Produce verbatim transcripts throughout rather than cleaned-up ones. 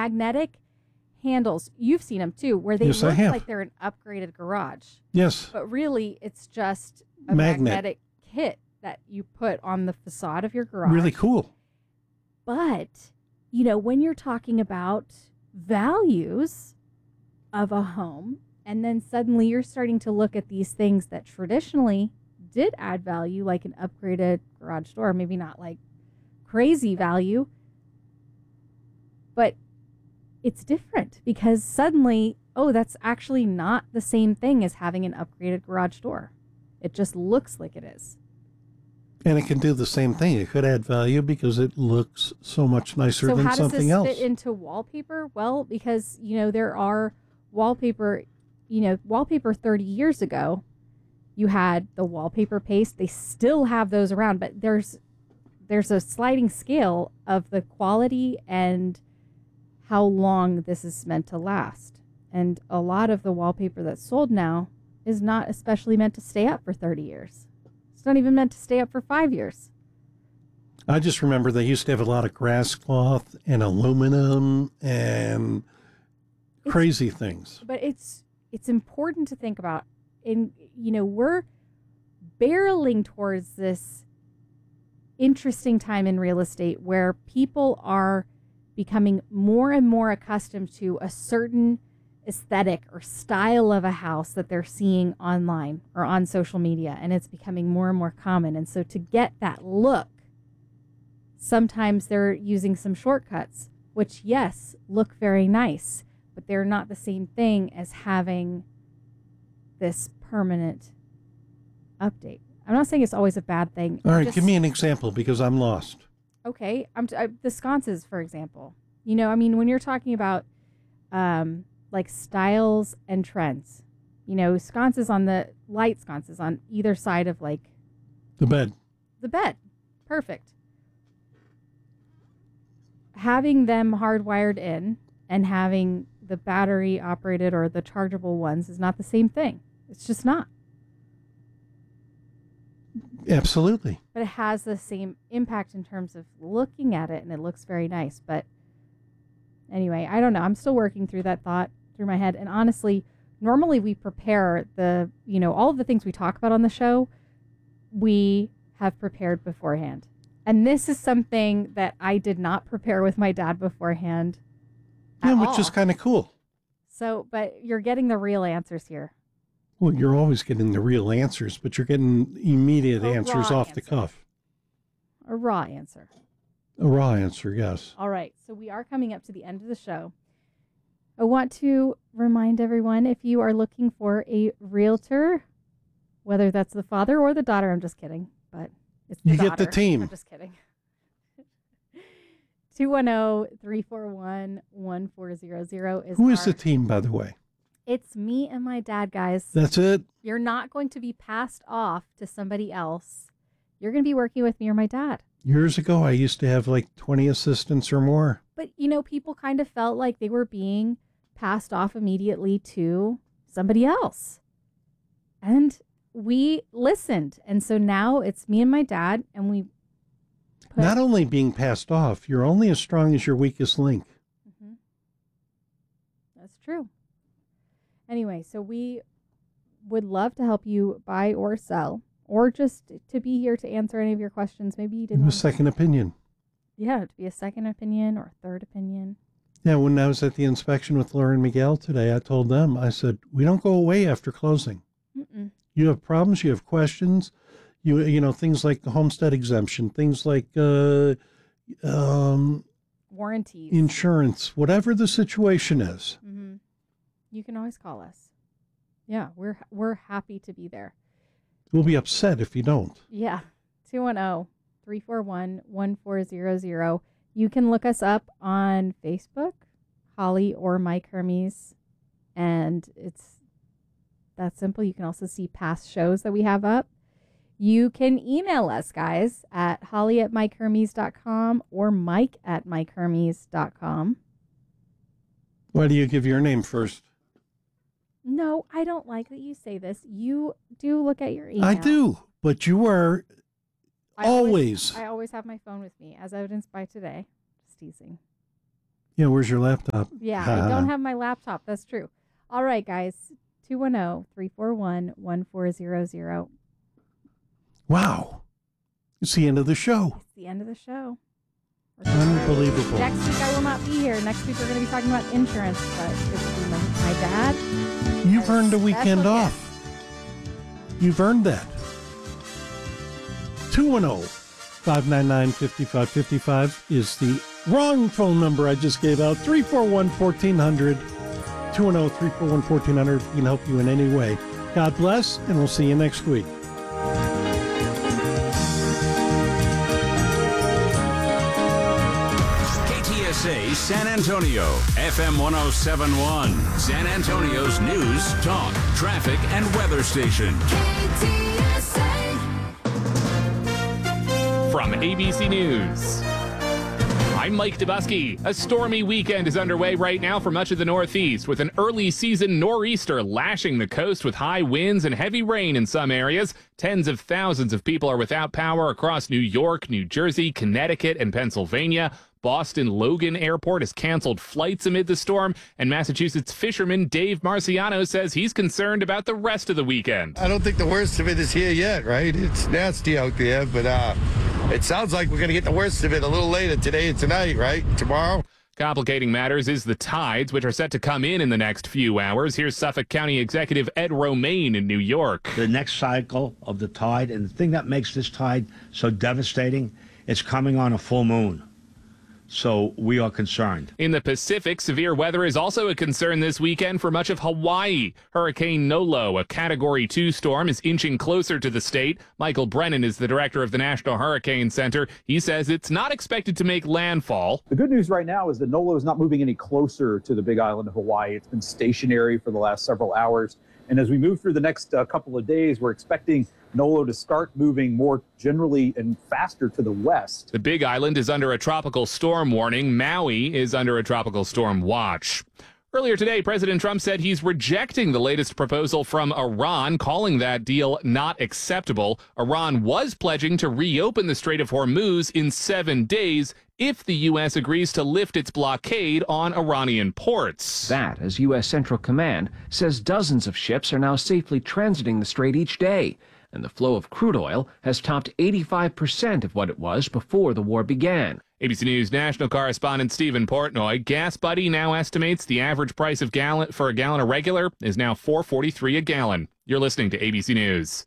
magnetic handles. You've seen them too, where they Yes, I look have. like they're an upgraded garage. Yes. But really, it's just a Magnet. magnetic kit that you put on the facade of your garage. Really cool. But, you know, when you're talking about values of a home, and then suddenly you're starting to look at these things that traditionally did add value, like an upgraded garage door, maybe not like crazy value, but it's different because suddenly, oh, that's actually not the same thing as having an upgraded garage door. It just looks like it is. And it can do the same thing. It could add value because it looks so much nicer So than how does something this else. fit into wallpaper? Well, because, you know, there are wallpaper, you know, wallpaper thirty years ago, you had the wallpaper paste. They still have those around, but there's there's a sliding scale of the quality and how long this is meant to last. And a lot of the wallpaper that's sold now is not especially meant to stay up for thirty years. It's not even meant to stay up for five years. I just remember they used to have a lot of grass cloth and aluminum and It's- crazy things. But it's it's important to think about. In you know, we're barreling towards this interesting time in real estate where people are becoming more and more accustomed to a certain aesthetic or style of a house that they're seeing online or on social media, and it's becoming more and more common. And so to get that look, sometimes they're using some shortcuts, which, yes, look very nice, but they're not the same thing as having this permanent update. I'm not saying it's always a bad thing. All right, Just- give me an example because I'm lost. Okay, I'm t- I, the sconces, for example. You know, I mean, when you're talking about um, like styles and trends, you know, sconces on the light sconces on either side of like The bed. the bed, perfect. Having them hardwired in and having the battery operated or the chargeable ones is not the same thing. It's just not. Absolutely. But it has the same impact in terms of looking at it, and it looks very nice. But anyway, I don't know. I'm still working through that thought through my head. And honestly, normally we prepare the, you know, all of the things we talk about on the show, we have prepared beforehand. And this is something that I did not prepare with my dad beforehand. Yeah, at which all. is kind of cool. So, but you're getting the real answers here. Well, you're always getting the real answers, but you're getting immediate A answers raw off the answer. cuff. A raw answer. A raw answer, yes. All right. So we are coming up to the end of the show. I want to remind everyone, if you are looking for a realtor, whether that's the father or the daughter, I'm just kidding, but it's the You get the daughter. team. I'm just kidding. two one zero, three four one, one four zero zero is Who is our- the team, by the way? It's me and my dad, guys. That's it? You're not going to be passed off to somebody else. You're going to be working with me or my dad. Years ago, I used to have like twenty assistants or more. But, you know, people kind of felt like they were being passed off immediately to somebody else. And we listened. And so now it's me and my dad, and we put... Not only being passed off, you're only as strong as your weakest link. Mhm. That's true. Anyway, so we would love to help you buy or sell, or just to be here to answer any of your questions. Maybe you Give didn't a want second opinion. Yeah, to be a second opinion or a third opinion. Yeah, when I was at the inspection with Laura and Miguel today, I told them, I said, we don't go away after closing. Mm-mm. You have problems, you have questions, you you know, things like the homestead exemption, things like uh, um, Warranties. insurance, whatever the situation is. Mm-hmm. You can always call us. Yeah, we're we're happy to be there. We'll be upset if you don't. Yeah, two one zero, three four one, one four zero zero. You can look us up on Facebook, Holly or Mike Hermes, and it's that simple. You can also see past shows that we have up. You can email us, guys, at holly at mike hermes dot com or mike at mike hermes dot com. Why do you give your name first? No, I don't like that you say this. You do look at your email. I do, but you are I always. I always have my phone with me, as evidenced by today. Just teasing. Yeah, where's your laptop? Yeah, I don't have my laptop. That's true. All right, guys. two one zero, three four one, one four zero zero. Wow. It's the end of the show. It's the end of the show. Unbelievable. Next week I will not be here. Next week we're going to be talking about insurance, but it will be my, my dad. You've earned a weekend off. You've earned that. two one zero, five nine nine, five five five five is the wrong phone number I just gave out. three four one, one four zero zero. two one zero, three four one, one four zero zero. We can help you in any way. God bless, and we'll see you next week. San Antonio, F M one oh seven point one, San Antonio's news, talk, traffic, and weather station. K T S A. From A B C News, I'm Mike Dubusky. A stormy weekend is underway right now for much of the Northeast, with an early season nor'easter lashing the coast with high winds and heavy rain in some areas. Tens of thousands of people are without power across New York, New Jersey, Connecticut, and Pennsylvania. Boston Logan Airport has canceled flights amid the storm, and Massachusetts fisherman Dave Marciano says he's concerned about the rest of the weekend. I don't think the worst of it is here yet, right? It's nasty out there, but uh, it sounds like we're going to get the worst of it a little later today and tonight, right? Tomorrow. Complicating matters is the tides, which are set to come in in the next few hours. Here's Suffolk County Executive Ed Romaine in New York. The next cycle of the tide, and the thing that makes this tide so devastating, it's coming on a full moon. So we are concerned. In the Pacific, severe weather is also a concern this weekend for much of Hawaii. Hurricane Nolo, a Category two storm, is inching closer to the state. Michael Brennan is the director of the National Hurricane Center. He says it's not expected to make landfall. The good news right now is that Nolo is not moving any closer to the Big Island of Hawaii. It's been stationary for the last several hours. And as we move through the next uh, couple of days, we're expecting Nolo to start moving more generally and faster to the west. The Big Island is under a tropical storm warning. Maui is under a tropical storm watch. Earlier today, President Trump said he's rejecting the latest proposal from Iran, calling that deal not acceptable. Iran was pledging to reopen the Strait of Hormuz in seven days if the U S agrees to lift its blockade on Iranian ports. That, as U S Central Command says dozens of ships are now safely transiting the strait each day, and the flow of crude oil has topped eighty-five percent of what it was before the war began. A B C News national correspondent Stephen Portnoy. Gas Buddy now estimates the average price of gallon for a gallon of regular is now four forty-three a gallon. You're listening to A B C News.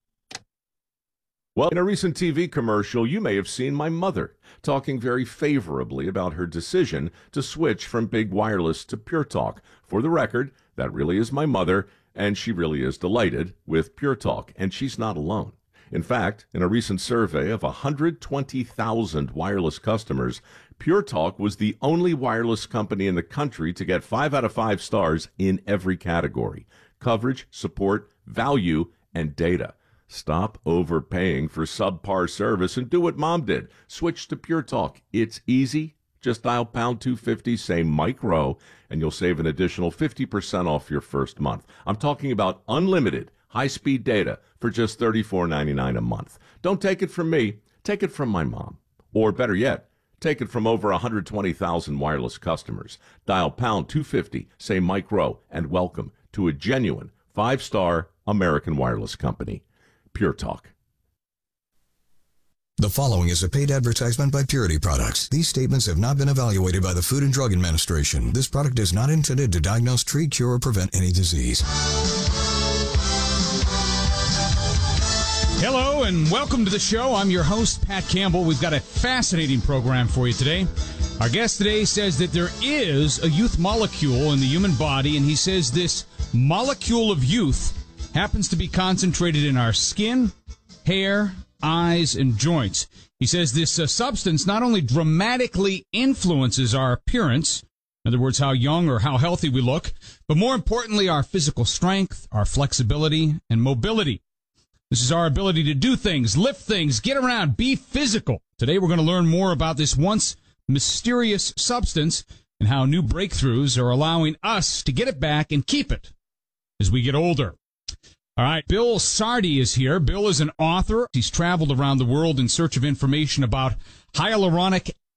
Well, in a recent T V commercial, you may have seen my mother talking very favorably about her decision to switch from Big Wireless to Pure Talk. For the record, that really is my mother, and she really is delighted with Pure Talk, and she's not alone. In fact, in a recent survey of one hundred twenty thousand wireless customers, Pure Talk was the only wireless company in the country to get five out of five stars in every category: coverage, support, value, and data. Stop overpaying for subpar service and do what Mom did. Switch to Pure Talk. It's easy. Just dial pound two fifty, say Mike Rowe, and you'll save an additional fifty percent off your first month. I'm talking about unlimited high-speed data for just thirty-four ninety-nine a month. Don't take it from me. Take it from my mom. Or better yet, take it from over one hundred twenty thousand wireless customers. Dial pound two fifty, say Mike Rowe, and welcome to a genuine five-star American wireless company. Pure Talk. The following is a paid advertisement by Purity Products. These statements have not been evaluated by the Food and Drug Administration. This product is not intended to diagnose, treat, cure, or prevent any disease. Hello and welcome to the show. I'm your host, Pat Campbell. We've got a fascinating program for you today. Our guest today says that there is a youth molecule in the human body, and he says this molecule of youth happens to be concentrated in our skin, hair, eyes, and joints. He says this uh, substance not only dramatically influences our appearance, in other words, how young or how healthy we look, but more importantly, our physical strength, our flexibility, and mobility. This is our ability to do things, lift things, get around, be physical. Today we're going to learn more about this once mysterious substance and how new breakthroughs are allowing us to get it back and keep it as we get older. All right, Bill Sardi is here. Bill is an author. He's traveled around the world in search of information about hyaluronic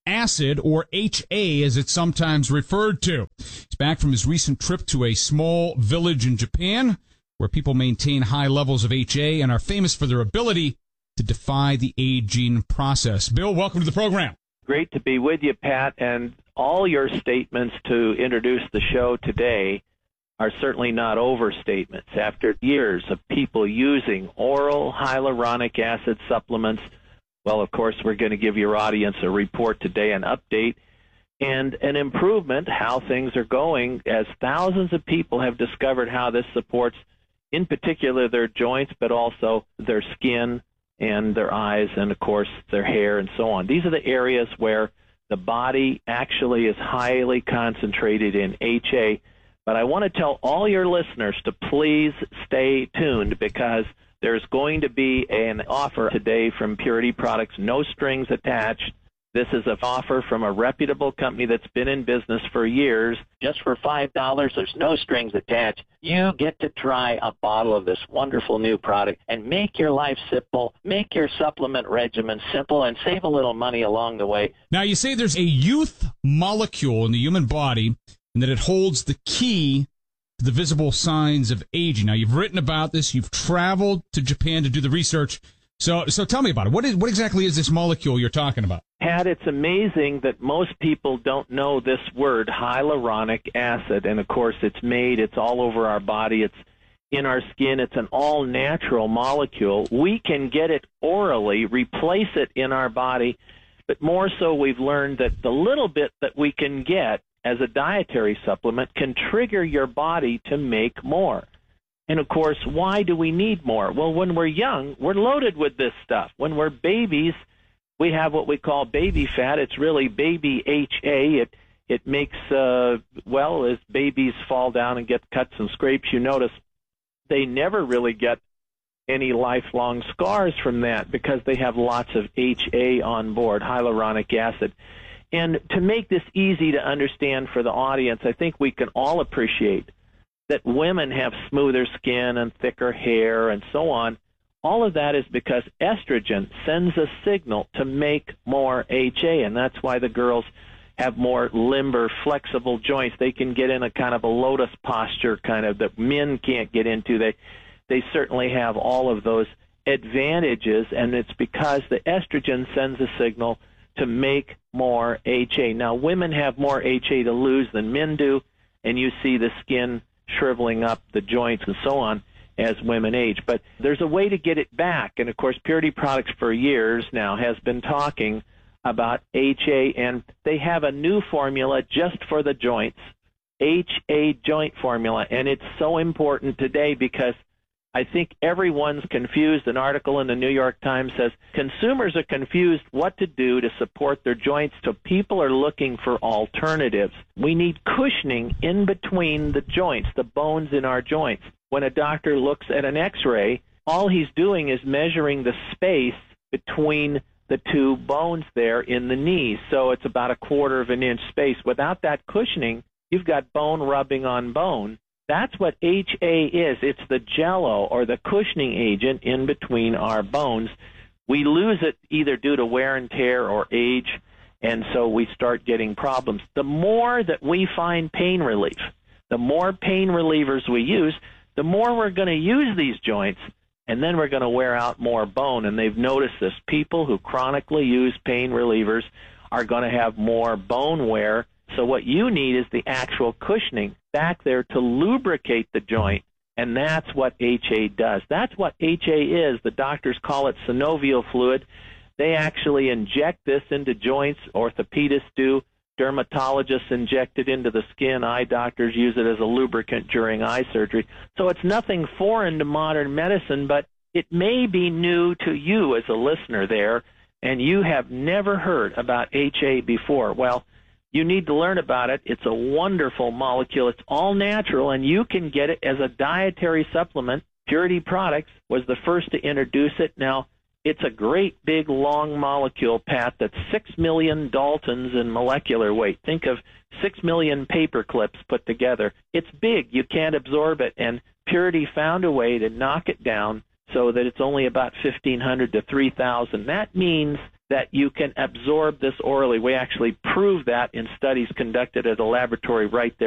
acid, or H A as it's sometimes referred to. He's back from his recent trip to a small village in Japan where people maintain high levels of H A and are famous for their ability to defy the aging process. Bill, welcome to the program. Great to be with you, Pat, and all your statements to introduce the show today are certainly not overstatements. After years of people using oral hyaluronic acid supplements, well, of course, we're going to give your audience a report today, an update, and an improvement, how things are going, as thousands of people have discovered how this supports, in particular, their joints, but also their skin and their eyes and, of course, their hair and so on. These are the areas where the body actually is highly concentrated in H A. But I want to tell all your listeners to please stay tuned, because there's going to be an offer today from Purity Products, no strings attached. This is an offer from a reputable company that's been in business for years. Just for five dollars, there's no strings attached. You get to try a bottle of this wonderful new product and make your life simple, make your supplement regimen simple, and save a little money along the way. Now, you say there's a youth molecule in the human body and that it holds the key to the visible signs of aging. Now, you've written about this. You've traveled to Japan to do the research. So so tell me about it. What is what exactly is this molecule you're talking about? Pat, it's amazing that most people don't know this word, hyaluronic acid. And, of course, it's made, it's all over our body, it's in our skin, it's an all-natural molecule. We can get it orally, replace it in our body, but more so we've learned that the little bit that we can get as a dietary supplement can trigger your body to make more. And, of course, why do we need more? Well, when we're young, we're loaded with this stuff. When we're babies, we have what we call baby fat. It's really baby H A. It it makes, uh, well, as babies fall down and get cuts and scrapes, you notice they never really get any lifelong scars from that because they have lots of H A on board, hyaluronic acid. And to make this easy to understand for the audience, I think we can all appreciate that women have smoother skin and thicker hair and so on. All of that is because estrogen sends a signal to make more H A, and that's why the girls have more limber, flexible joints. They can get in a kind of a lotus posture kind of that men can't get into. They, they certainly have all of those advantages, and it's because the estrogen sends a signal to make more H A. Now, women have more H A to lose than men do, and you see the skin shriveling up, the joints and so on as women age. But there's a way to get it back. And, of course, Purity Products for years now has been talking about H A, and they have a new formula just for the joints, H A joint formula. And it's so important today because I think everyone's confused. An article in the New York Times says consumers are confused what to do to support their joints, so people are looking for alternatives. We need cushioning in between the joints, the bones in our joints. When a doctor looks at an X-ray, all he's doing is measuring the space between the two bones there in the knees. So it's about a quarter of an inch space. Without that cushioning, you've got bone rubbing on bone. That's what H A is. It's the jello or the cushioning agent in between our bones. We lose it either due to wear and tear or age, and so we start getting problems. The more that we find pain relief, the more pain relievers we use, the more we're going to use these joints, and then we're going to wear out more bone. And they've noticed this. People who chronically use pain relievers are going to have more bone wear. So what you need is the actual cushioning back there to lubricate the joint, and that's what H A does. That's what H A is. The doctors call it synovial fluid. They actually inject this into joints. Orthopedists do. Dermatologists inject it into the skin. Eye doctors use it as a lubricant during eye surgery. So it's nothing foreign to modern medicine, but it may be new to you as a listener there, and you have never heard about H A before. Well, you need to learn about it. It's a wonderful molecule. It's all natural, and you can get it as a dietary supplement. Purity Products was the first to introduce it. Now, it's a great big long molecule, Pat, that's six million Daltons in molecular weight. Think of six million paper clips put together. It's big. You can't absorb it, and Purity found a way to knock it down so that it's only about fifteen hundred to three thousand. That means that you can absorb this orally. We actually prove that in studies conducted at a laboratory right there